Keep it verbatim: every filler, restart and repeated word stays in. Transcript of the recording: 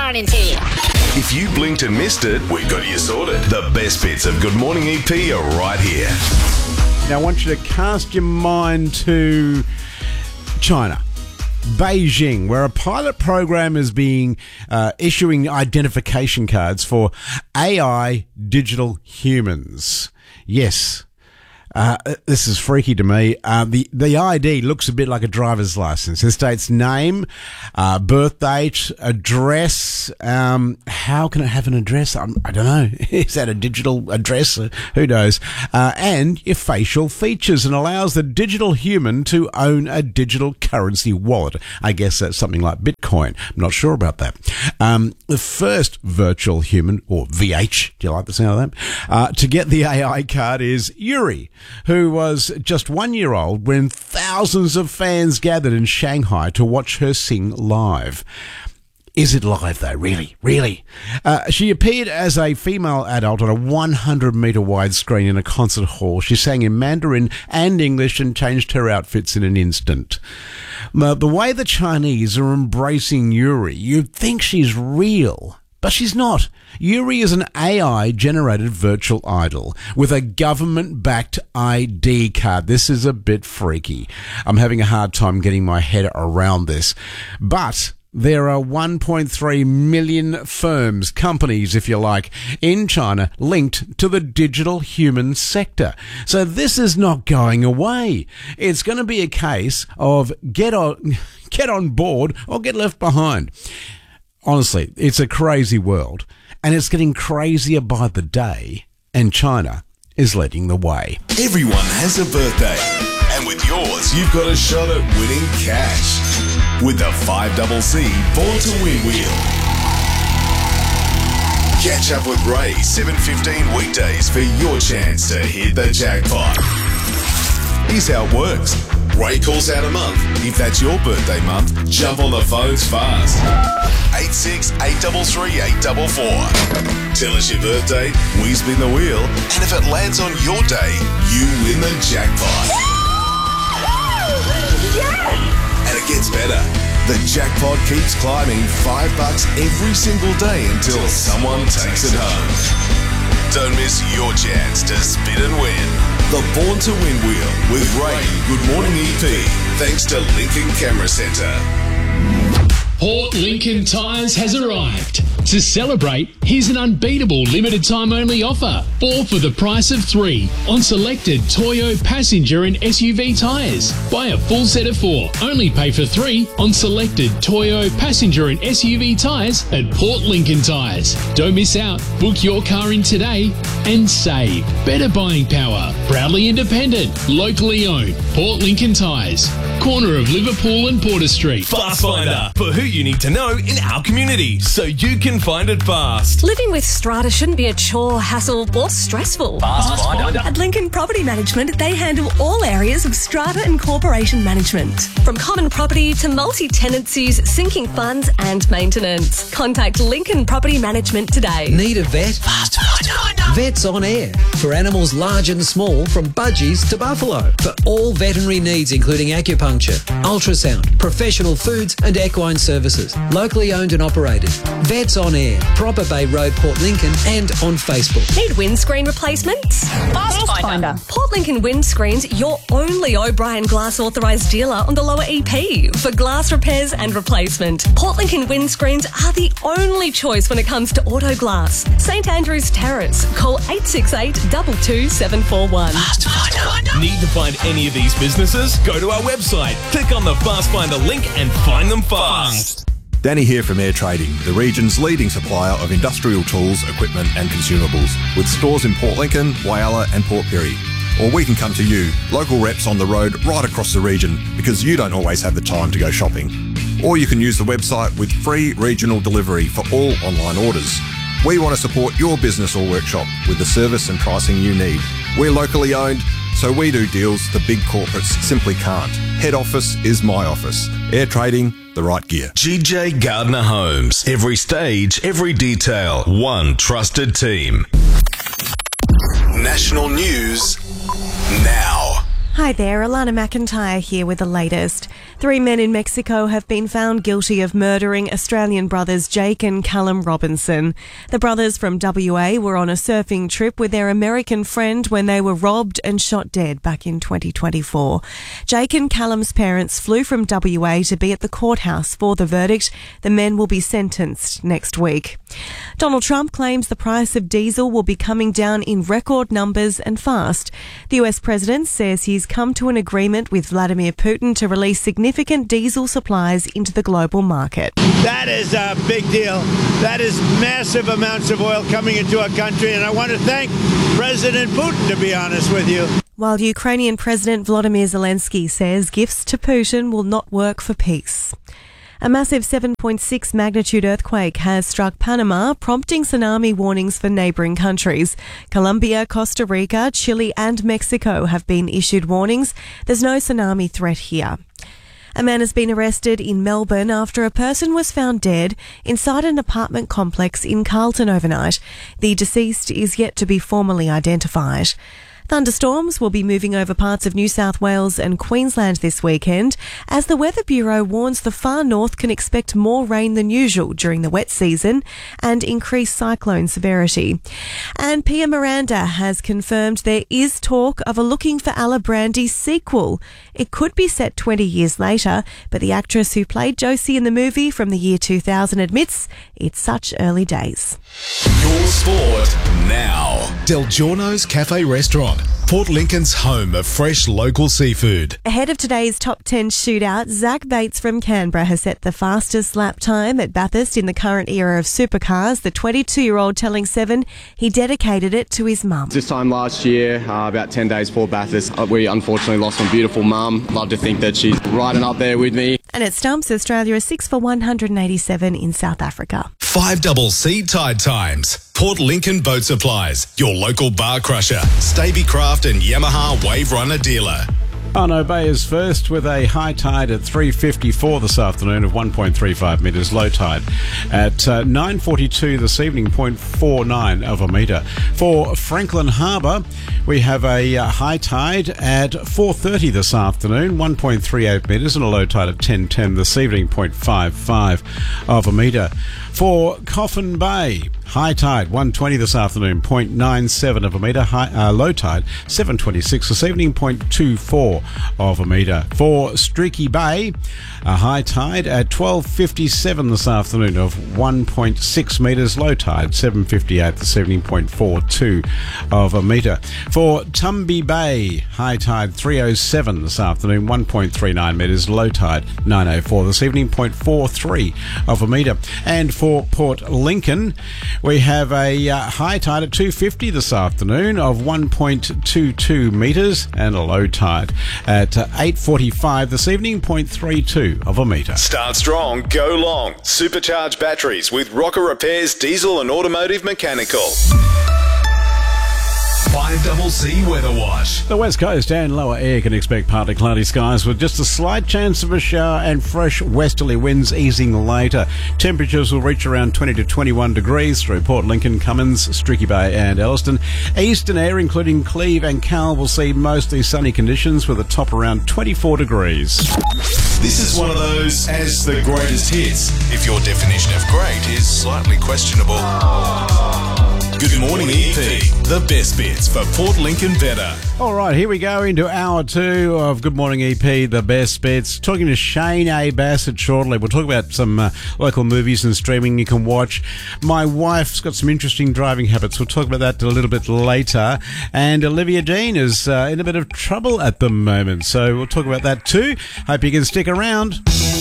morning's here. If you blinked and missed it, we've got you sorted. The best bits of Good Morning E P are right here. Now, I want you to cast your mind to China. Beijing, where a pilot program is being uh, issuing identification cards for A I digital humans. Yes. Uh, this is freaky to me. Uh, the, the I D looks a bit like a driver's license. It states name, uh, birth date, address. Um, how can it have an address? I'm, I don't know. Is that a digital address? Uh, who knows? Uh, and your facial features, and allows the digital human to own a digital currency wallet. I guess that's something like Bitcoin. I'm not sure about that. Um, the first virtual human, or V H, do you like the sound of that? Uh, to get the A I card is Yuri, who was just one year old when thousands of fans gathered in Shanghai to watch her sing live. Is it live, though? Really? Really? Uh, she appeared as a female adult on a one hundred metre wide screen in a concert hall. She sang in Mandarin and English and changed her outfits in an instant. Now, the way the Chinese are embracing Yuri, you'd think she's real. But she's not. Yuri is an A I-generated virtual idol with a government-backed I D card. This is a bit freaky. I'm having a hard time getting my head around this. But there are one point three million firms, companies, if you like, in China linked to the digital human sector. So this is not going away. It's going to be a case of get on, get on board or get left behind. Honestly, it's a crazy world, and it's getting crazier by the day, and China is leading the way. Everyone has a birthday, and with yours, you've got a shot at winning cash with the five C C Born to Win wheel. Catch up with Ray seven fifteen weekdays for your chance to hit the jackpot. Here's how it works. Ray calls out a month. If that's your birthday month, jump on the phones fast. eight six eight three three eight four four. Tell us your birthday, we spin the wheel, and if it lands on your day, you win the jackpot. And it gets better. The jackpot keeps climbing five bucks every single day until someone takes it home. Don't miss your chance to spin and win. The Born to Win wheel with Ray. Good Morning E P. Thanks to Lincoln Camera Centre. Port Lincoln Tyres has arrived. To celebrate, here's an unbeatable limited time only offer. Four for the price of three on selected Toyo passenger and S U V tyres. Buy a full set of four. Only pay for three on selected Toyo passenger and S U V tyres at Port Lincoln Tyres. Don't miss out. Book your car in today and save. Better buying power. Proudly independent. Locally owned. Port Lincoln Tyres. Corner of Liverpool and Porter Street. Fast Finder, for who you need to know in our community, so you can find it fast. Living with strata shouldn't be a chore, hassle or stressful. Fast Finder. At Lincoln Property Management, they handle all areas of strata and corporation management. From common property to multi-tenancies, sinking funds and maintenance. Contact Lincoln Property Management today. Need a vet? Fast Finder. Vets on Air. For animals large and small, from budgies to buffalo. For all veterinary needs, including acupuncture, ultrasound, professional foods and equine services. Locally owned and operated. Vets on Air. Proper Bay Road, Port Lincoln, and on Facebook. Need windscreen replacements? Fast Finder. Port Lincoln Windscreens, your only O'Brien Glass authorised dealer on the Lower E P for glass repairs and replacement. Port Lincoln Windscreens are the only choice when it comes to auto glass. St Andrew's Terrace. Call eight six eight, two two seven four one. Fast Finder. Need to find any of these businesses? Go to our website, click on the Fast Finder link and find them fast. Danny here from Air Trading, the region's leading supplier of industrial tools, equipment and consumables, with stores in Port Lincoln, Whyalla and Port Pirie. Or we can come to you, local reps on the road right across the region, because you don't always have the time to go shopping. Or you can use the website with free regional delivery for all online orders. We want to support your business or workshop with the service and pricing you need. We're locally owned, so we do deals the big corporates simply can't. Head office is my office. Air Trading, the right gear. G J Gardner Homes. Every stage, every detail. One trusted team. National news now. Hi there, Alana McIntyre here with the latest. Three men in Mexico have been found guilty of murdering Australian brothers Jake and Callum Robinson. The brothers from W A were on a surfing trip with their American friend when they were robbed and shot dead back in twenty twenty-four. Jake and Callum's parents flew from W A to be at the courthouse for the verdict. The men will be sentenced next week. Donald Trump claims the price of diesel will be coming down in record numbers and fast. The U S president says he's come to an agreement with Vladimir Putin to release significant diesel supplies into the global market. That is a big deal. That is massive amounts of oil coming into our country, and I want to thank President Putin, to be honest with you. While Ukrainian President Volodymyr Zelensky says gifts to Putin will not work for peace. A massive seven point six magnitude earthquake has struck Panama, prompting tsunami warnings for neighbouring countries. Colombia, Costa Rica, Chile and Mexico have been issued warnings. There's no tsunami threat here. A man has been arrested in Melbourne after a person was found dead inside an apartment complex in Carlton overnight. The deceased is yet to be formally identified. Thunderstorms will be moving over parts of New South Wales and Queensland this weekend, as the Weather Bureau warns the far north can expect more rain than usual during the wet season and increased cyclone severity. And Pia Miranda has confirmed there is talk of a Looking for Ella Brandy sequel. It could be set twenty years later, but the actress who played Josie in the movie from the year two thousand admits it's such early days. Your sport now. Del Giorno's Cafe Restaurant, Port Lincoln's home of fresh local seafood. Ahead of today's top ten shootout, Zach Bates from Canberra has set the fastest lap time at Bathurst in the current era of supercars. The twenty-two-year-old telling Seven he dedicated it to his mum. This time last year, uh, about ten days before Bathurst, uh, we unfortunately lost my beautiful mum. Love to think that she's riding up there with me. And at Stumps, Australia is six for one hundred eighty-seven in South Africa. Five double C Tide Times. Port Lincoln Boat Supplies, your local bar crusher. Stavey Craft and Yamaha Wave Runner dealer. Arno Bay is first with a high tide at three fifty-four this afternoon of one point three five metres, low tide at uh, nine forty-two this evening, zero point four nine of a metre. For Franklin Harbour, we have a uh, high tide at four thirty this afternoon, one point three eight metres, and a low tide at ten ten this evening, zero point five five of a metre. For Coffin Bay, high tide one twenty this afternoon, zero point nine seven of a metre. High, uh, low tide seven twenty-six this evening, zero point two four of a metre. For Streaky Bay, a high tide at twelve fifty-seven this afternoon of one point six metres. Low tide seven fifty-eight this evening, zero point four two of a metre. For Tumby Bay, high tide three oh seven this afternoon, one point three nine metres. Low tide nine oh four this evening, zero point four three of a metre. And for For Port Lincoln, we have a uh, high tide at two fifty this afternoon of one point two two metres and a low tide at uh, eight forty-five this evening, zero point three two of a metre. Start strong, go long. Supercharged batteries with Rocker Repairs Diesel and Automotive Mechanical. five double C Weather Watch. The west coast and lower air can expect partly cloudy skies with just a slight chance of a shower and fresh westerly winds easing later. Temperatures will reach around twenty to twenty-one degrees through Port Lincoln, Cummins, Streaky Bay and Elliston. Eastern air, including Cleve and Cal, will see mostly sunny conditions with a top around twenty-four degrees. This is one of those as the greatest hits, if your definition of great is slightly questionable. Good morning, E P. The best bits for Port Lincoln Better. All right, here we go into hour two of Good Morning E P, the best bits. Talking to Shane A. Bassett shortly. We'll talk about some uh, local movies and streaming you can watch. My wife's got some interesting driving habits. We'll talk about that a little bit later. And Olivia Dean is uh, in a bit of trouble at the moment, so we'll talk about that too. Hope you can stick around.